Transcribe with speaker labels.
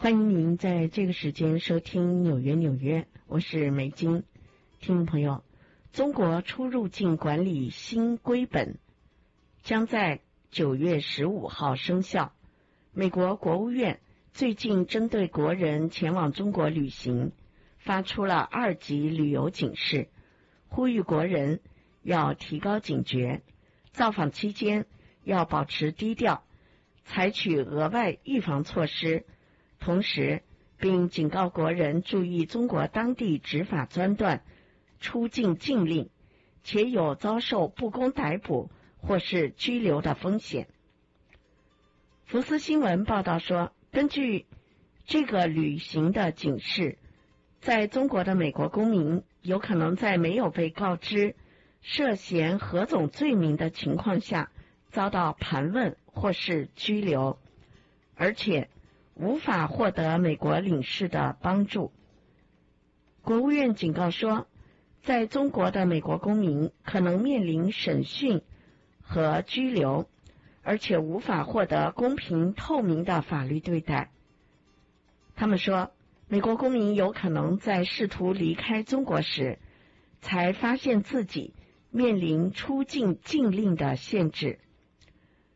Speaker 1: 欢迎您在这个时间收听纽约，我是美金。听众朋友，中国出入境管理新规本将在9月15号生效。美国国务院最近针对国人前往中国旅行发出了2级旅游警示，呼吁国人要提高警觉，造访期间要保持低调，采取额外预防措施，同时并警告国人注意中国当地执法专断出境禁令，且有遭受不公逮捕或是拘留的风险。福斯新闻报道说，根据这个旅行的警示，在中国的美国公民有可能在没有被告知涉嫌何种罪名的情况下遭到盘问或是拘留，而且无法获得美国领事的帮助。国务院警告说，在中国的美国公民可能面临审讯和拘留，而且无法获得公平透明的法律对待。他们说，美国公民有可能在试图离开中国时才发现自己面临出境禁令的限制。